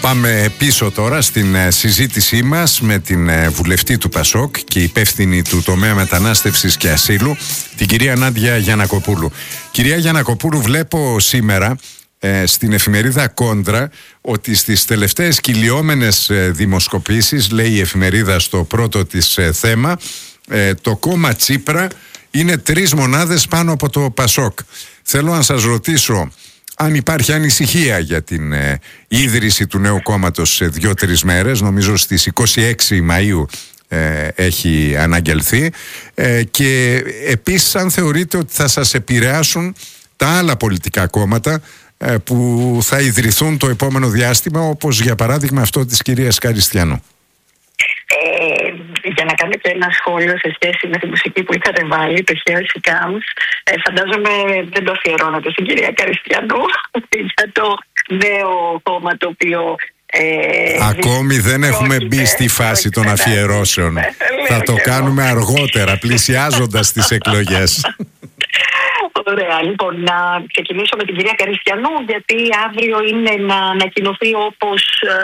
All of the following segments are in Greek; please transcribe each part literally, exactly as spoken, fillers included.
Πάμε πίσω τώρα στην συζήτησή μας με την βουλευτή του Πασόκ και υπεύθυνη του τομέα μετανάστευσης και ασύλου, την κυρία Νάντια Γιαννακοπούλου. Κυρία Γιαννακοπούλου, βλέπω σήμερα ε, στην εφημερίδα Κόντρα ότι στις τελευταίες κυλιόμενες ε, δημοσκοπήσεις, λέει η εφημερίδα στο πρώτο της ε, θέμα, ε, το κόμμα Τσίπρα είναι τρεις μονάδες πάνω από το Πασόκ. Θέλω να σας ρωτήσω αν υπάρχει ανησυχία για την ε, ίδρυση του νέου κόμματος σε δύο-τρεις μέρες, νομίζω στις είκοσι έξι Μαΐου ε, έχει αναγγελθεί, ε, και επίσης αν θεωρείτε ότι θα σας επηρεάσουν τα άλλα πολιτικά κόμματα ε, που θα ιδρυθούν το επόμενο διάστημα, όπως για παράδειγμα αυτό της κυρίας Καριστιανού. Ε, για να κάνω και ένα σχόλιο σε σχέση με τη μουσική που είχατε βάλει, το Here She Comes, ε, φαντάζομαι δεν το αφιερώνατε στην κυρία Καριστιανού για το νέο κόμμα το οποίο ε, ακόμη δεν έχουμε μπει στη φάση των αφιερώσεων. Θα το κάνουμε αργότερα, πλησιάζοντας τις εκλογές. Ωραία, λοιπόν, να ξεκινήσω με την κυρία Καριστιανού, γιατί αύριο είναι να ανακοινωθεί όπως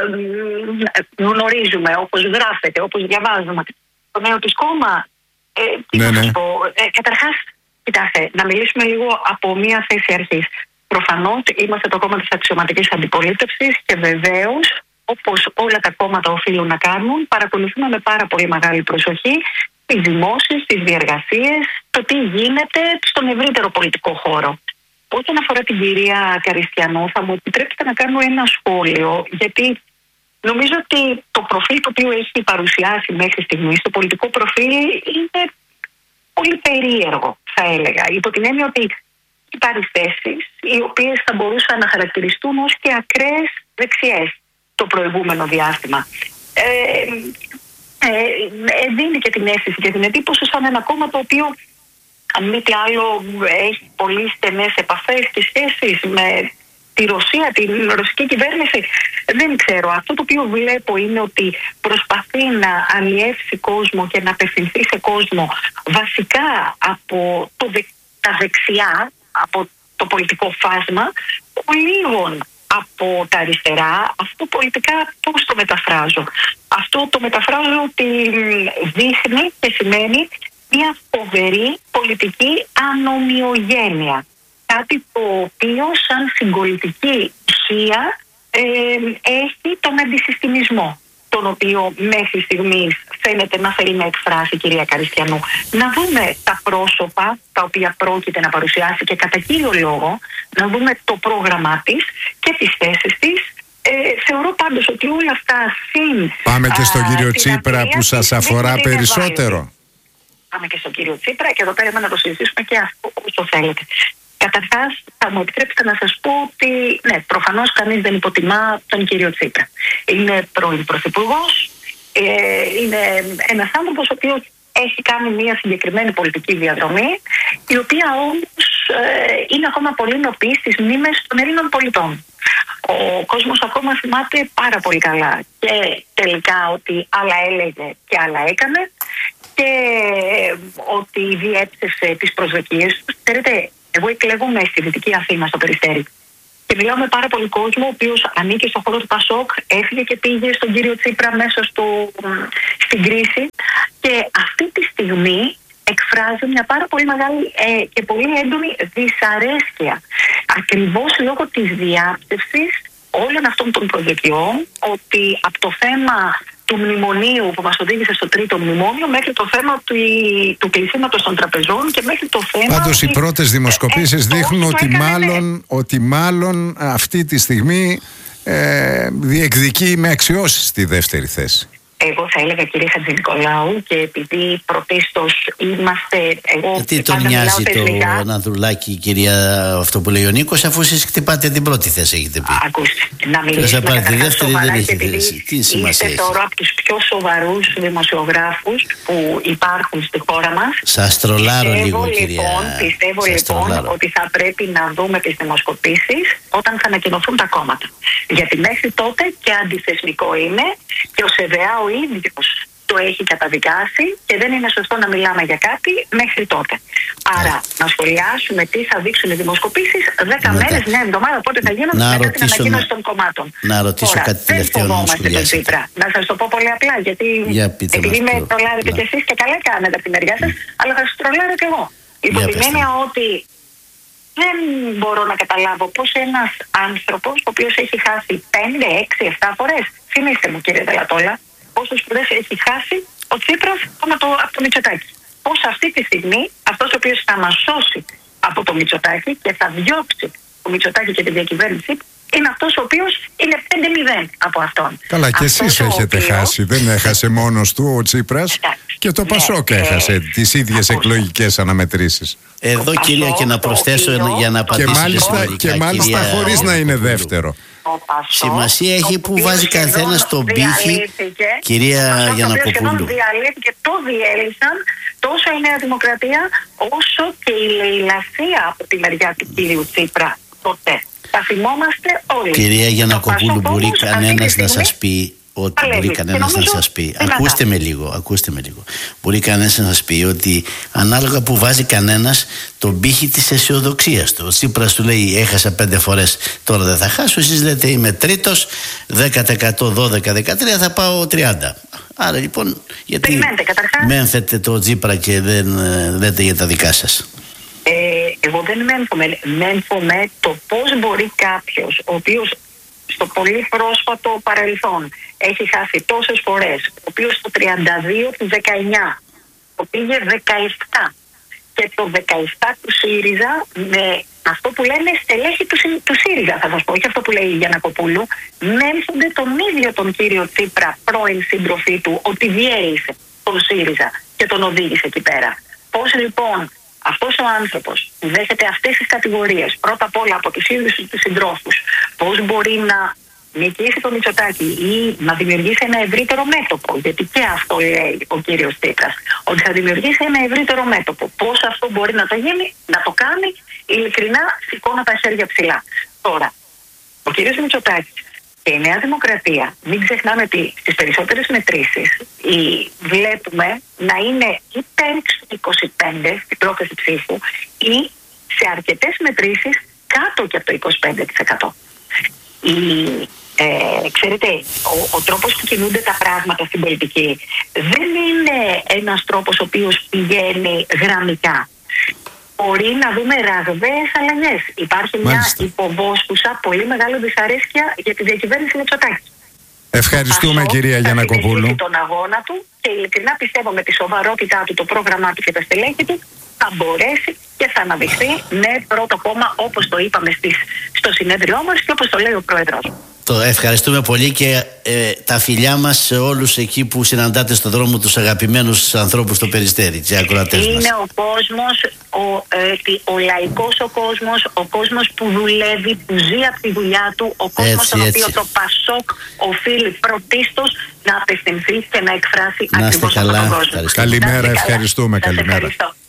ε, γνωρίζουμε, όπως γράφεται, όπως διαβάζουμε το νέο της κόμμα. Ε, τι ναι, να σας ναι. πω. Ε, καταρχάς, κοιτάξτε, να μιλήσουμε λίγο από μία θέση αρχής. Προφανώς είμαστε το κόμμα της αξιωματικής αντιπολίτευσης και βεβαίως, όπως όλα τα κόμματα οφείλουν να κάνουν, παρακολουθούμε με πάρα πολύ μεγάλη προσοχή τις δημόσιες, τις διεργασίες, το τι γίνεται στον ευρύτερο πολιτικό χώρο. Όσον αφορά την κυρία Καριστιανού, θα μου επιτρέψετε να κάνω ένα σχόλιο, γιατί νομίζω ότι το προφίλ το οποίο έχει παρουσιάσει μέχρι στιγμής, το πολιτικό προφίλ, είναι πολύ περίεργο, θα έλεγα. Υπό την έννοια ότι υπάρχουν θέσεις οι οποίες θα μπορούσαν να χαρακτηριστούν ως και ακραίες δεξιές το προηγούμενο διάστημα. Ε, Ε, δίνει και την αίσθηση και την εντύπωση σαν ένα κόμμα το οποίο, αν μη τι άλλο, έχει πολύ στενές επαφές και σχέσεις με τη Ρωσία, την ρωσική κυβέρνηση. Δεν ξέρω. Αυτό το οποίο βλέπω είναι ότι προσπαθεί να αλλιεύσει κόσμο και να απευθυνθεί σε κόσμο βασικά από το δε, τα δεξιά, από το πολιτικό φάσμα, λίγων από τα αριστερά. Αυτό πολιτικά πώς το μεταφράζω? Αυτό το μεταφράζω ότι δείχνει και σημαίνει μια φοβερή πολιτική ανομοιογένεια. Κάτι το οποίο σαν συγκολητική ουσία ε, έχει τον αντισυστημισμό, τον οποίο μέχρι στιγμής φαίνεται να θέλει να εκφράσει η κυρία Καριστιανού. Να δούμε τα πρόσωπα τα οποία πρόκειται να παρουσιάσει και κατά κύριο λόγο να δούμε το πρόγραμμά της και τις θέσεις της. Ε, θεωρώ πάντως ότι όλα αυτά συν... Πάμε και στον κύριο Τσίπρα που σας αφορά περισσότερο. Βάλει. Πάμε και στον κύριο Τσίπρα και εδώ πέρα να το συζητήσουμε και αυτό όσο θέλετε. Καταρχάς, θα μου επιτρέψετε να σας πω ότι ναι, προφανώς κανείς δεν υποτιμά τον κύριο Τσίπρα. Είναι πρώην πρωθυπουργός, ε, είναι ένας άνθρωπος ο οποίος έχει κάνει μια συγκεκριμένη πολιτική διαδρομή, η οποία όμως ε, είναι ακόμα πολύ νοπή στις μνήμες των Ελλήνων πολιτών. Ο κόσμος ακόμα θυμάται πάρα πολύ καλά και τελικά ότι άλλα έλεγε και άλλα έκανε και ότι διέψευσε τις προσδοκίες του. Ξέρετε, εγώ εκλέγομαι στη Δυτική Αθήνα, στο Περιστέρι. Και μιλάω με πάρα πολύ κόσμο, ο οποίος ανήκει στον χώρο του Πασόκ, έφυγε και πήγε στον κύριο Τσίπρα μέσα στο, στην κρίση. Και αυτή τη στιγμή εκφράζει μια πάρα πολύ μεγάλη ε, και πολύ έντονη δυσαρέσκεια. Ακριβώς λόγω της διάψευσης όλων αυτών των προσδοκιών, ότι από το θέμα του μνημονίου που μας οδήγησε στο τρίτο μνημόνιο μέχρι το θέμα του, του κλεισίματος των τραπεζών και μέχρι το θέμα... Πάντως οι πρώτες δημοσκοπήσεις ε, δείχνουν ότι μάλλον, ότι μάλλον αυτή τη στιγμή ε, διεκδικεί με αξιώσεις τη δεύτερη θέση. Εγώ θα έλεγα, κύριε Χατζηνικολάου, και επειδή πρωτίστως είμαστε... Εγώ γιατί τον νοιάζει το Ανδρουλάκη, κυρία, αυτό που λέει ο Νίκος, αφού εσείς χτυπάτε την πρώτη θέση, έχετε πει. Ακούστε, να μιλήσουμε καταρχάς σοβαρά, και επειδή είστε τώρα από τους πιο σοβαρούς δημοσιογράφους που υπάρχουν στη χώρα μας. Σας τρολάρω λίγο, λοιπόν, κυρία. Πιστεύω Σας λοιπόν τρολάρω. ότι θα πρέπει να δούμε τις δημοσκοπήσεις όταν θα ανακοινωθούν τα κόμματα. Γιατί μέχρι τότε και αντιθεσμικό είναι και ο ΣΕΔΕΑ ο ίδιος το έχει καταδικάσει και δεν είναι σωστό να μιλάμε για κάτι μέχρι τότε. Άρα, yeah. να σχολιάσουμε τι θα δείξουν οι δημοσκοπήσεις δέκα μέρες, μια εβδομάδα, πότε θα γίνουν μετά την ανακοίνωση των κομμάτων. Να ρωτήσω Τώρα, κάτι τελευταίο να μου σχολιάσετε. Τσίπρα. Να σας το πω πολύ απλά, γιατί επειδή με τρολάρετε κι εσείς και καλά κάνετε από τη μεριά σας, mm. αλλά θα σας τρολάρω κι εγώ. Υπό την έννοια ότι δεν μπορώ να καταλάβω πώς ένας άνθρωπος, ο οποίος έχει χάσει πέντε, έξι, επτά φορές, θυμίστε μου κύριε Δελατόλα, πόσες φορές έχει χάσει ο Τσίπρας από το, από το Μητσοτάκη. Πώς αυτή τη στιγμή αυτός ο οποίος θα μας σώσει από το Μητσοτάκη και θα διώξει το Μητσοτάκη και τη διακυβέρνηση είναι αυτός ο οποίος είναι πέντε μηδέν από αυτόν. Καλά, και αυτός εσείς έχετε οποίος... χάσει. Δεν έχασε μόνος του ο Τσίπρας και το Πασόκ ναι, έχασε ε, τις ίδιες ε, εκλογικές αναμετρήσεις. Εδώ Πασόκ, κυρία, και να προσθέσω οποίο... για να απαντήσω. Και μάλιστα, και μάλιστα κυρία... χωρίς να είναι δεύτερο. Σημασία έχει που βάζει καθένα στον πύχη, κυρία Γιαννακοπούλου. Διαλύθηκε, το διέλυσαν τόσο η Νέα Δημοκρατία όσο και η λαιλασία από τη μεριά του κύριου Τσίπρα τότε. Θα θυμόμαστε όλοι. Κυρία Γιαννακοπούλου, μπορεί κανένας να σας πει ότι Παλεύει. μπορεί κανένας να σας πει ακούστε με λίγο, ακούστε με λίγο μπορεί κανένας να σας πει ότι ανάλογα που βάζει κανένας τον πύχη της αισιοδοξίας του. Ο Τσίπρας του λέει έχασα πέντε φορές, τώρα δεν θα χάσω. Εσείς λέτε είμαι τρίτος, δέκα τοις εκατό, δώδεκα, δεκατρία, θα πάω τριάντα. Άρα λοιπόν γιατί μένθετε το Τσίπρα και δεν λέτε για τα δικά σας? Ε, εγώ δεν μένθομαι, μένθομαι το πώς μπορεί κάποιος ο οποίος στο πολύ πρόσφατο παρελθόν έχει χάσει τόσες φορές, ο οποίος το τριάντα δύο του δεκαεννιά το πήγε δεκαεπτά και το δεκαεπτά του ΣΥΡΙΖΑ με αυτό που λένε στελέχη του, του ΣΥΡΙΖΑ, θα σας πω, όχι αυτό που λέει η Γιαννακοπούλου, μένθονται τον ίδιο τον κύριο Τσίπρα, πρώην σύντροφή του, ότι διέλυσε τον ΣΥΡΙΖΑ και τον οδήγησε εκεί πέρα. Πώς λοιπόν αυτός ο άνθρωπος που δέχεται αυτές τις κατηγορίες πρώτα απ' όλα από τους ίδιους τους συντρόφους, πώς μπορεί να νικήσει το Μητσοτάκη ή να δημιουργήσει ένα ευρύτερο μέτωπο, γιατί και αυτό λέει ο κύριος Τσίπρας, ότι θα δημιουργήσει ένα ευρύτερο μέτωπο. Πώς αυτό μπορεί να το γίνει, να το κάνει, ειλικρινά σηκώνω τα χέρια ψηλά. Τώρα, ο κύριος Μητσοτάκης και η Νέα Δημοκρατία, μην ξεχνάμε ότι στις περισσότερες μετρήσεις η, βλέπουμε να είναι υπέρ είκοσι πέντε στην πρόθεση ψήφου ή σε αρκετές μετρήσεις κάτω και από το είκοσι πέντε τοις εκατό. Η, ε, ξέρετε, ο, ο τρόπος που κινούνται τα πράγματα στην πολιτική δεν είναι ένας τρόπος ο οποίος πηγαίνει γραμμικά. Μπορεί να δούμε ραγδαίες αλλαγές. Υπάρχει Μάλιστα. μια υποβόσκουσα πολύ μεγάλη δυσαρέσκεια για τη διακυβέρνηση Μητσοτάκη. Ευχαριστούμε Πασό, κυρία Γιαννακοπούλου. Θα τον αγώνα του και ειλικρινά πιστεύω με τη σοβαρότητά του, το πρόγραμμά του και τα στελέχη του θα μπορέσει και θα αναδειχθεί με πρώτο κόμμα, όπως το είπαμε στις, στο συνέδριό μας και όπως το λέει ο Πρόεδρος. Το ευχαριστούμε πολύ και ε, τα φιλιά μας σε όλους εκεί που συναντάτε στον δρόμο τους αγαπημένους ανθρώπους στο Περιστέρι, τις ακροατές μας. Είναι ο κόσμος, ο, ε, ο λαϊκός ο κόσμος, ο κόσμος που δουλεύει, που ζει από τη δουλειά του, ο κόσμος έτσι, στον οποίο το Πασόκ οφείλει πρωτίστως να απευθυνθεί και να εκφράσει να ακριβώς αυτόν τον κόσμο. Καλημέρα, ευχαριστούμε. Καλημέρα.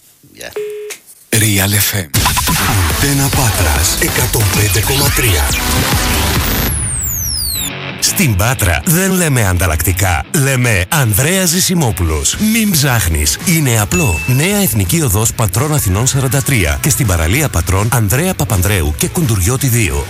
Yeah. Real εφ εμ Αντένα Πάτρας εκατόν πέντε κόμμα τρία. Στην Πάτρα δεν λέμε ανταλλακτικά, λέμε Ανδρέας Ζησιμόπουλος. Μην ψάχνεις, είναι απλό. Νέα Εθνική Οδός Πατρών Αθηνών σαράντα τρία και στην παραλία Πατρών Ανδρέα Παπανδρέου και Κουντουριώτη δύο.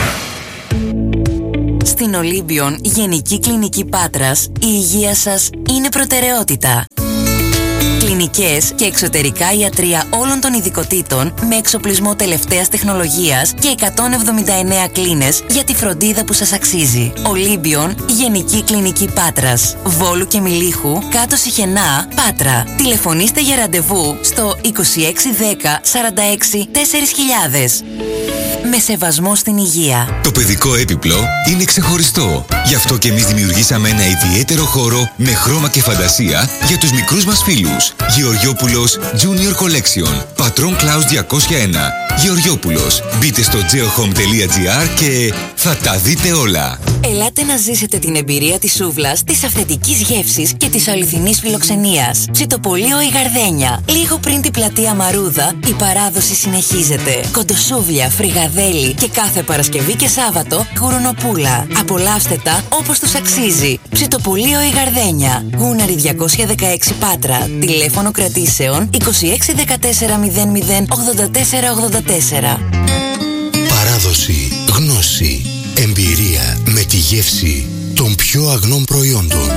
Στην Ολύμπιον Γενική Κλινική Πάτρας, η υγεία σας είναι προτεραιότητα. Κλινικές και εξωτερικά ιατρεία όλων των ειδικοτήτων με εξοπλισμό τελευταίας τεχνολογίας και εκατόν εβδομήντα εννέα κλίνες για τη φροντίδα που σας αξίζει. Ολύμπιον Γενική Κλινική Πάτρας, Βόλου και Μιλίχου, κάτω Σιχενά, Πάτρα. Τηλεφωνήστε για ραντεβού στο είκοσι έξι δέκα σαράντα έξι τέσσερα χιλιάδες. Με σεβασμό στην υγεία. Το παιδικό έπιπλο είναι ξεχωριστό. Γι' αυτό και εμείς δημιουργήσαμε ένα ιδιαίτερο χώρο με χρώμα και φαντασία για τους μικρούς μας φίλους. Γεωργιόπουλος Junior Collection. Πατρών Κλάους διακόσια ένα. Γεωργιόπουλος. Μπείτε στο geohome τελεία gr και θα τα δείτε όλα. Ελάτε να ζήσετε την εμπειρία της σούβλας, της αυθεντικής γεύσης και της αληθινής φιλοξενίας. Ψιτοπολείο η Γαρδένια. Λίγο πριν την πλατεία Μαρούδα, η παράδοση συνεχίζεται. Κοντοσούβλια, φρυγαδέλη και κάθε Παρασκευή και Σάββατο γουρνοπούλα. Απολαύστε τα προϊόντα όπως τους αξίζει. Ψητοπουλείο η Γαρδένια, Γούναρη διακόσια δεκαέξι Πάτρα. Τηλέφωνο κρατήσεων είκοσι έξι δεκατέσσερα μηδέν μηδέν ογδόντα τέσσερα ογδόντα τέσσερα. Παράδοση, γνώση, εμπειρία με τη γεύση των πιο αγνών προϊόντων.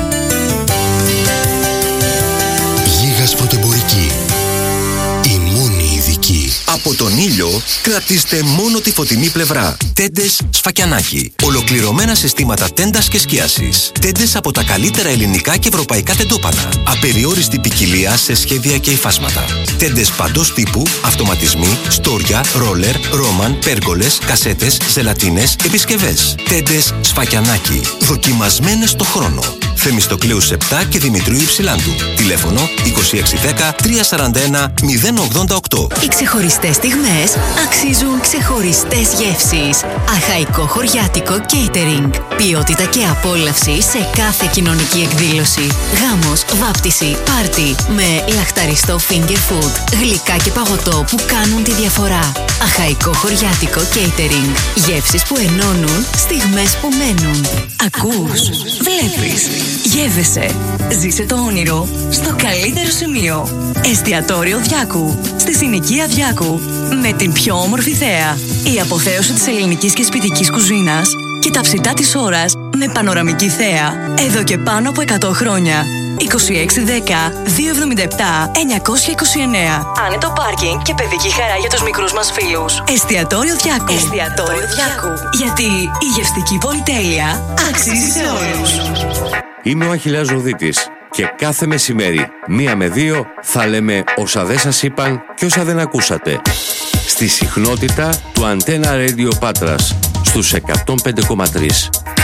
Γίγας Πρωτεμπορική. Η μόνη ειδική. Από τον ήλιο κρατήστε μόνο τη φωτεινή πλευρά. Τέντες Σφακιανάκι. Ολοκληρωμένα συστήματα τέντας και σκίασης. Τέντες από τα καλύτερα ελληνικά και ευρωπαϊκά τεντόπανα. Απεριόριστη ποικιλία σε σχέδια και υφάσματα. Τέντες παντός τύπου, αυτοματισμοί, στόρια, ρόλερ, ρόμαν, πέργολες, κασέτες, ζελατίνες, επισκευές. Τέντες Σφακιανάκι. Δοκιμασμένες στο χρόνο. Θεμιστοκλέους επτά και Δημητρίου Υψηλάντου. Τηλέφωνο είκοσι έξι δέκα τριακόσια σαράντα ένα μηδέν ογδόντα οκτώ. Οι ξεχωριστές στιγμές αξίζουν ξεχωριστές γεύσεις. Αχαϊκό χωριάτικο catering. Ποιότητα και απόλαυση σε κάθε κοινωνική εκδήλωση. Γάμος, βάπτιση, πάρτι με λαχταριστό finger food. Γλυκά και παγωτό που κάνουν τη διαφορά. Αχαϊκό χωριάτικο catering. Γεύσεις που ενώνουν, στιγμές που μένουν. Ακούς, βλέπεις, γεύεσαι. Ζήσε το όνειρο στο καλύτερο σημείο. Εστιατόριο Διάκου, στη συνοικία Διάκου, με την πιο όμορφη θέα. Η αποθέωση της ελληνικής και σπιτικής κουζίνας και τα ψητά της ώρας με πανοραμική θέα. Εδώ και πάνω από εκατό χρόνια. είκοσι έξι δέκα διακόσια εβδομήντα επτά εννιακόσια είκοσι εννέα. Άνετο πάρκινγκ και παιδική χαρά για τους μικρούς μας φίλους. Εστιατόριο Διάκου. Εστιατόριο Διάκου. Γιατί η γευστική πολυτέλεια αξίζει σε όλους. Είμαι ο Αχιλλέας Ζωδίτης και κάθε μεσημέρι, μία με δύο, θα λέμε όσα δεν σας είπαν και όσα δεν ακούσατε. Στη συχνότητα του Antenna Radio Πάτρας, στους εκατόν πέντε κόμμα τρία.